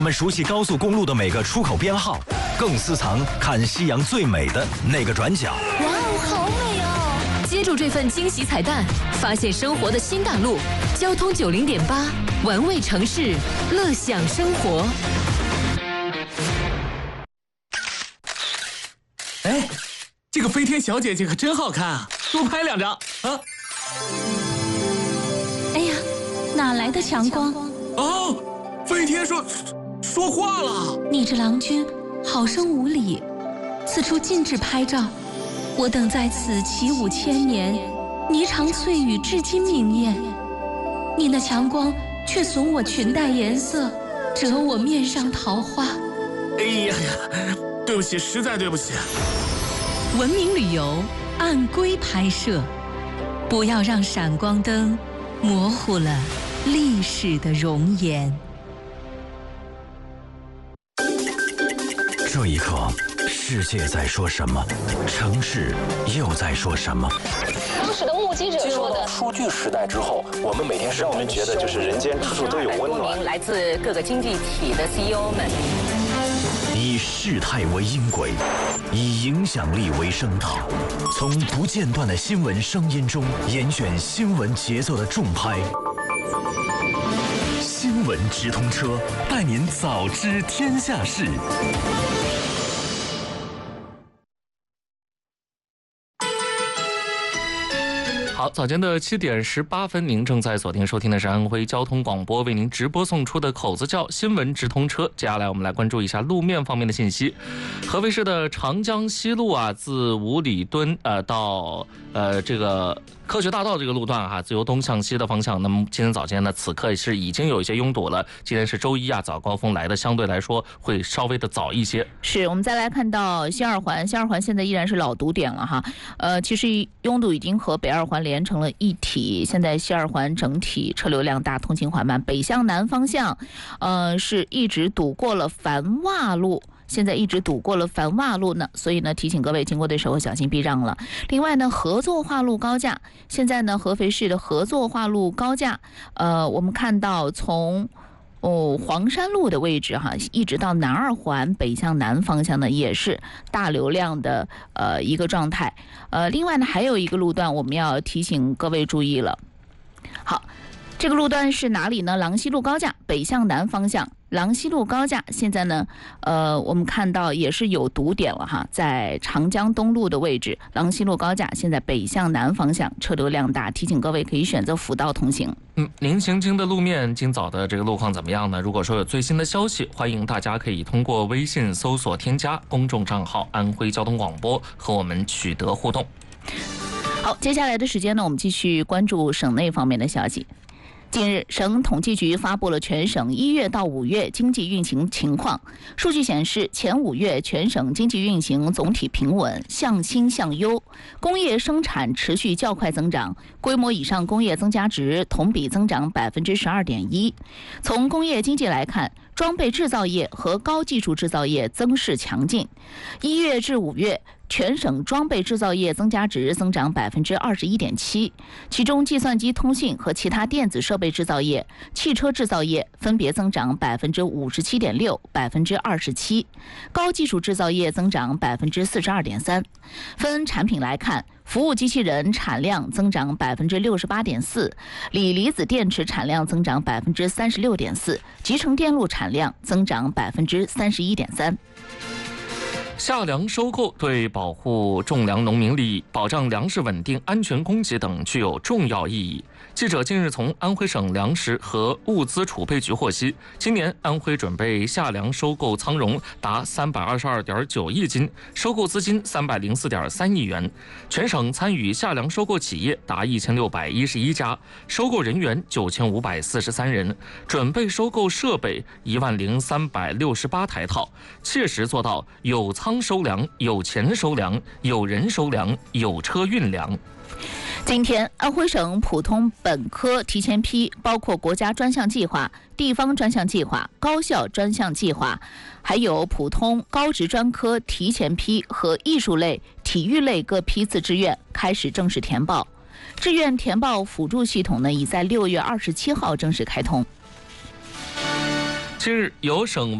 我们熟悉高速公路的每个出口编号，更私藏看夕阳最美的那个转角。 哇哦，好美哦！接住这份惊喜彩蛋，发现生活的新大陆。交通90.8，玩味城市，乐享生活。 哎，这个飞天小姐姐可真好看啊！多拍2张啊！ 哎呀，哪来的强光？ 哦，飞天说话了。 你这郎君好生无礼，此处禁止拍照。我等在此起舞千年，霓裳翠羽至今明艳。你那强光却损我裙带颜色，折我面上桃花。 哎呀呀，对不起，实在对不起。 文明旅游按规拍摄，不要让闪光灯模糊了历史的容颜。 这一刻，世界在说什么？城市又在说什么？ 当时的目击者说的， 数据时代之后，我们每天让我们觉得就是人间处处都有温暖。 来自各个经济体的 CEO 们， 以事态为音轨，以影响力为声道，从不间断的新闻声音中严选新闻节奏的重拍。新闻直通车，带您早知天下事。 好，早间的7点18分，您正在锁定收听的是安徽交通广播为您直播送出的口子窖新闻直通车。接下来我们来关注一下路面方面的信息。合肥市的长江西路啊，自五里墩到这个科学大道这个路段哈，自由东向西的方向，那么今天早间呢，此刻是已经有一些拥堵了。今天是周一啊，早高峰来的相对来说会稍微的早一些。 是我们再来看到西二环，西二环现在依然是老堵点了哈。其实拥堵已经和北二环连成了一体，现在西二环整体车流量大，通行缓慢。北向南方向，是一直堵过了繁洼路。现在一直堵过了繁洼路呢，所以呢，提醒各位经过的时候小心避让了。另外呢，合作化路高架，现在呢，合肥市的合作化路高架，我们看到从黄山路的位置哈，一直到南二环北向南方向呢，也是大流量的一个状态。另外呢，还有一个路段我们要提醒各位注意了。好，这个路段是哪里呢？郎西路高架北向南方向。郎西路高架现在呢，我们看到也是有堵点了哈，在长江东路的位置，郎西路高架现在北向南方向车流量大，提醒各位可以选择辅道通行。 您行经的路面今早的这个路况怎么样呢？如果说有最新的消息，欢迎大家可以通过微信搜索添加公众账号安徽交通广播和我们取得互动。 好，接下来的时间呢，我们继续关注省内方面的消息。近日，省统计局发布了全省1月到5月经济运行情况。数据显示，前5月全省经济运行总体平稳，向新向优，工业生产持续较快增长，规模以上工业增加值同比增长12.1%。从工业经济来看，装备制造业和高技术制造业增势强劲。1月至5月，全省装备制造业增加值增长21.7%，其中计算机通信和其他电子设备制造业、汽车制造业分别增长57.6%、27%，高技术制造业增长42.3%。分产品来看，服务机器人产量增长68.4%，锂离子电池产量增长36.4%，集成电路产量增长31.3%。 夏粮收购对保护种粮农民利益、保障粮食稳定、安全供给等具有重要意义。记者近日从安徽省粮食和物资储备局获悉，今年安徽准备夏粮收购仓容达322.9亿斤，收购资金304.3亿元。全省参与夏粮收购企业达1611家，收购人员9543人，准备收购设备10368台套，切实做到有仓收粮、有钱收粮、有人收粮、有车运粮。 今天，安徽省普通本科提前批包括国家专项计划、地方专项计划、高校专项计划，还有普通高职专科提前批和艺术类、体育类各批次志愿开始正式填报。志愿填报辅助系统呢，已在6月27号正式开通。 近日，有省